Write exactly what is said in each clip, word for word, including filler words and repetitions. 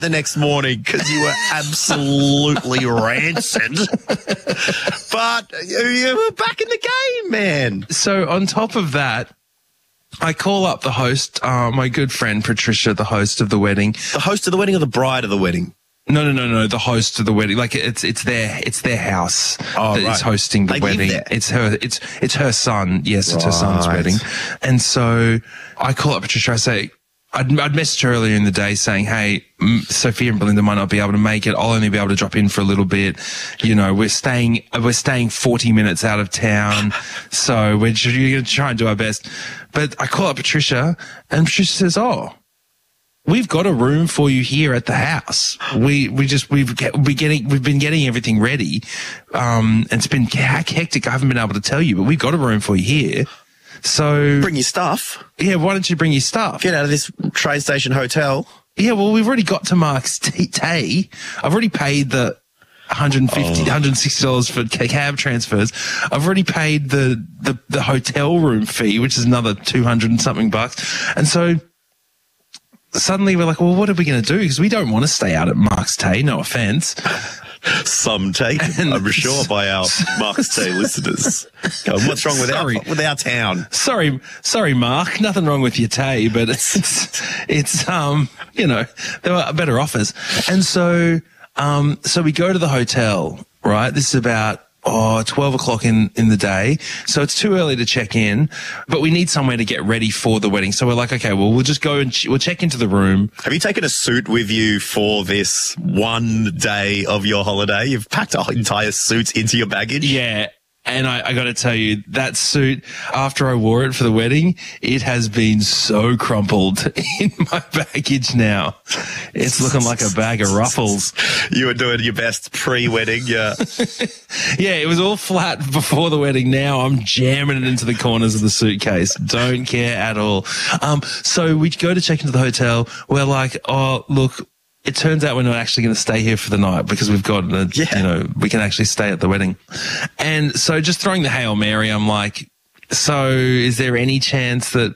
the next morning because you were absolutely rancid. But you were back in the game, man. So on top of that, I call up the host, uh, my good friend Patricia, the host of the wedding. The host of the wedding or the bride of the wedding? No, no, no, no. The host of the wedding, like it's it's their it's their house oh, that right. is hosting the they wedding. Live there. It's her. It's it's her son. Yes, it's right. her son's wedding. And so I call up Patricia. I say, I'd, I'd messaged her earlier in the day saying, "Hey, Sophia and Belinda might not be able to make it. I'll only be able to drop in for a little bit. You know, we're staying we're staying forty minutes out of town, so we're going to try and do our best." But I call up Patricia, and Patricia says, "Oh, we've got a room for you here at the house. We we just we've get, we getting we've been getting everything ready. Um, and it's been hectic. I haven't been able to tell you, but we've got a room for you here. So bring your stuff. Yeah, why don't you bring your stuff? Get out of this train station hotel. Yeah, well, we've already got to Mark's Tay. I've already paid the one hundred fifty dollars, oh. one hundred sixty dollars for cab transfers. I've already paid the the the hotel room fee, which is another two hundred and something bucks, and so." Suddenly we're like, well, what are we going to do? Because we don't want to stay out at Mark's Tay, no offence. Some take, I'm sure, by our Mark's Tay listeners. God, what's wrong with sorry. our with our town? Sorry, sorry, Mark. Nothing wrong with your Tay, but it's it's um, you know, there were better offers. And so um, so we go to the hotel, right? This is about Oh, twelve o'clock in, in the day. So it's too early to check in, but we need somewhere to get ready for the wedding. So we're like, okay, well, we'll just go and ch- we'll check into the room. Have you taken a suit with you for this one day of your holiday? You've packed an entire suit into your baggage? Yeah. And I, I got to tell you, that suit, after I wore it for the wedding, it has been so crumpled in my baggage now. It's looking like a bag of ruffles. You were doing your best pre-wedding, yeah. Yeah, it was all flat before the wedding. Now I'm jamming it into the corners of the suitcase. Don't care at all. Um, so we go to check into the hotel. We're like, oh, look, it turns out we're not actually going to stay here for the night because we've got, a, yeah. you know, we can actually stay at the wedding. And so just throwing the Hail Mary, I'm like, so is there any chance that,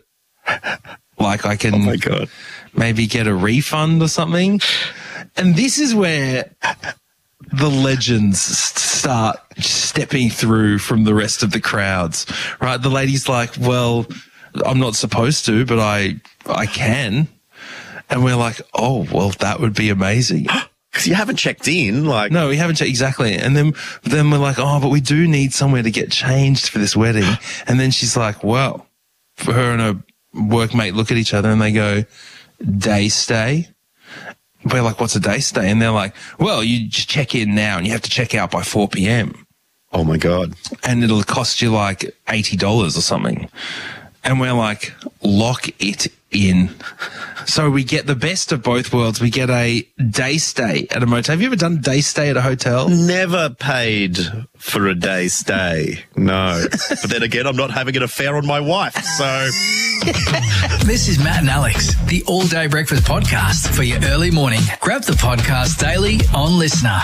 like, I can oh my God. maybe get a refund or something? And this is where the legends start stepping through from the rest of the crowds, right? The lady's like, well, I'm not supposed to, but I, I can. And we're like, oh, well, that would be amazing. Because you haven't checked in, like. No, we haven't checked, exactly. And then, then we're like, oh, but we do need somewhere to get changed for this wedding. And then she's like, well, for her and her workmate look at each other and they go, day stay? We're like, what's a day stay? And they're like, well, you just check in now and you have to check out by four p.m. Oh, my God. And it'll cost you like eighty dollars or something. And we're like, lock it in. So we get the best of both worlds. We get a day stay at a motel. Have you ever done a day stay at a hotel? Never paid for a day stay. No. But then again, I'm not having an affair on my wife, so. This is Matt and Alex, the All Day Breakfast Podcast for your early morning. Grab the podcast daily on Listener.